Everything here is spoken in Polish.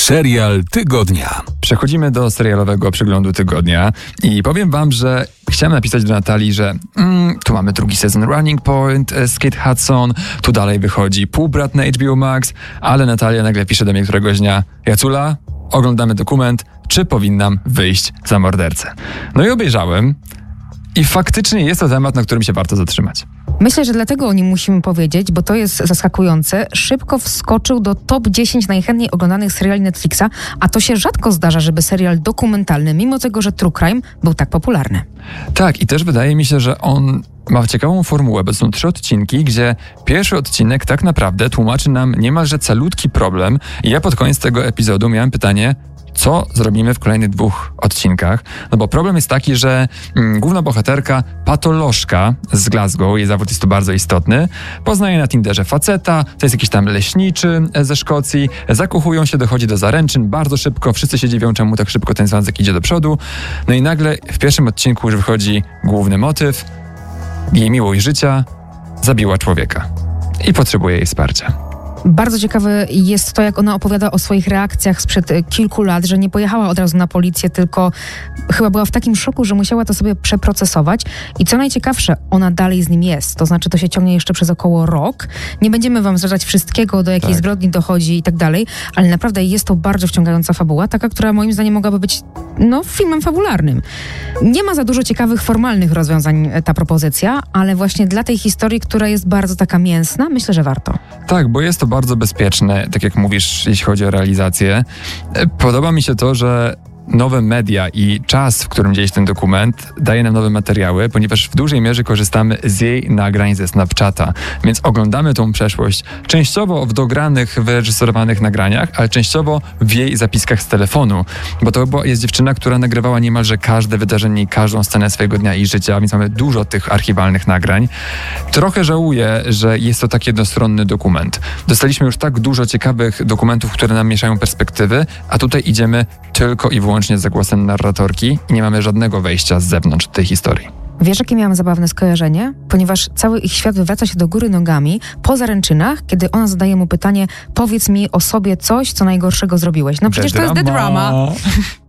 Serial tygodnia. Przechodzimy do serialowego przeglądu tygodnia i powiem wam, że chciałem napisać do Natalii, że tu mamy drugi sezon Running Point z Kate Hudson, tu dalej wychodzi Półbrat na HBO Max, ale Natalia nagle pisze do mnie któregoś dnia: Jacula, oglądamy dokument, czy powinnam wyjść za mordercę? No i obejrzałem i faktycznie jest to temat, na którym się warto zatrzymać. Myślę, że dlatego o nim musimy powiedzieć, bo to jest zaskakujące. Szybko wskoczył do top 10 najchętniej oglądanych seriali Netflixa, a to się rzadko zdarza, żeby serial dokumentalny, mimo tego, że True Crime, był tak popularny. Tak, i też wydaje mi się, że on ma ciekawą formułę, bo to są 3 odcinki, gdzie pierwszy odcinek tak naprawdę tłumaczy nam niemalże calutki problem i ja pod koniec tego epizodu miałem pytanie: co zrobimy w kolejnych 2 odcinkach? No bo problem jest taki, że główna bohaterka, patolożka z Glasgow, jej zawód jest tu bardzo istotny, poznaje na Tinderze faceta, to jest jakiś tam leśniczy ze Szkocji, zakochują się, dochodzi do zaręczyn bardzo szybko, wszyscy się dziwią, czemu tak szybko ten związek idzie do przodu. No i nagle w pierwszym odcinku już wychodzi główny motyw: jej miłość życia zabiła człowieka i potrzebuje jej wsparcia. Bardzo ciekawe jest to, jak ona opowiada o swoich reakcjach sprzed kilku lat, że nie pojechała od razu na policję, tylko chyba była w takim szoku, że musiała to sobie przeprocesować. I co najciekawsze, ona dalej z nim jest. To znaczy, to się ciągnie jeszcze przez około rok. Nie będziemy wam zdradzać wszystkiego, do jakiej zbrodni dochodzi i tak dalej, ale naprawdę jest to bardzo wciągająca fabuła, taka, która moim zdaniem mogłaby być filmem fabularnym. Nie ma za dużo ciekawych, formalnych rozwiązań ta propozycja, ale właśnie dla tej historii, która jest bardzo taka mięsna, myślę, że warto. Tak, bo jest to bardzo bezpieczne, tak jak mówisz, jeśli chodzi o realizację. Podoba mi się to, że nowe media i czas, w którym dzieje się ten dokument, daje nam nowe materiały, ponieważ w dużej mierze korzystamy z jej nagrań ze Snapchata. Więc oglądamy tą przeszłość częściowo w dogranych, wyreżyserowanych nagraniach, ale częściowo w jej zapiskach z telefonu. Bo to jest dziewczyna, która nagrywała niemalże każde wydarzenie i każdą scenę swojego dnia i życia, więc mamy dużo tych archiwalnych nagrań. Trochę żałuję, że jest to tak jednostronny dokument. Dostaliśmy już tak dużo ciekawych dokumentów, które nam mieszają perspektywy, a tutaj idziemy tylko i wyłącznie za głosem narratorki i nie mamy żadnego wejścia z zewnątrz tej historii. Wiesz, jakie miałam zabawne skojarzenie? Ponieważ cały ich świat wywraca się do góry nogami po zaręczynach, kiedy ona zadaje mu pytanie: powiedz mi o sobie coś, co najgorszego zrobiłeś. No przecież to jest The Drama.